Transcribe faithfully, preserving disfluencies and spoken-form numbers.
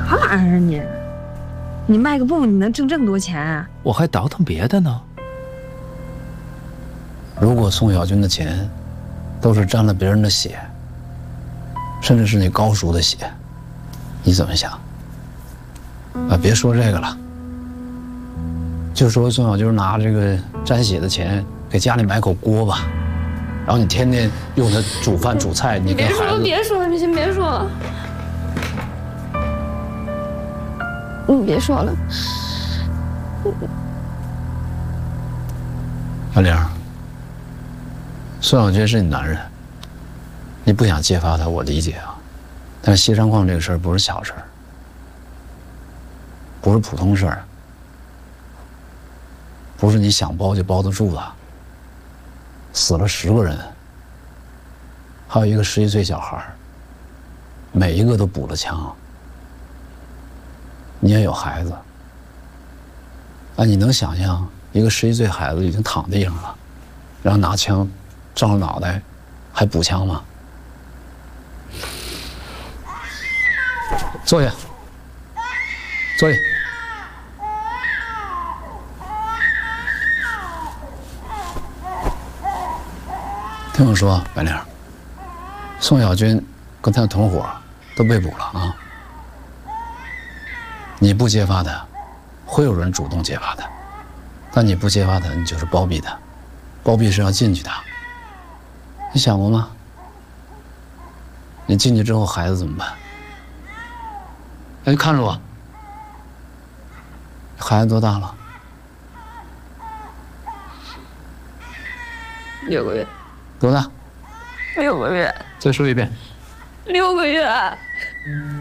玩意儿呢？你卖个布，你能挣这么多钱啊？ 我还倒腾别的呢。 如果宋小军的钱都是沾了别人的血，甚至是你高叔的血，你怎么想？啊，别说这个了，就说宋小军拿这个沾血的钱给家里买口锅吧，然后你天天用它煮饭煮菜，你跟孩子…… 别说了，别说了，你先别说了，你别说了。 小玲，宋小军是你男人，你不想揭发他，我理解啊。但是西山矿这个事儿不是小事儿，不是普通事儿，不是你想包就包得住的。死了十个人，还有一个十一岁小孩，每一个都补了枪。你也有孩子，啊，你能想象一个十一岁孩子已经躺地上了，然后拿枪照着脑袋，还补枪吗？坐下，坐下。听我说，白玲，宋小军跟他的同伙都被捕了啊！你不揭发他，会有人主动揭发他；但你不揭发他，你就是包庇他，包庇是要进去的。你想过吗？你进去之后，孩子怎么办？哎，看着我，孩子多大了？ 六个月。 多大？ 六个月。 再说一遍。 六个月。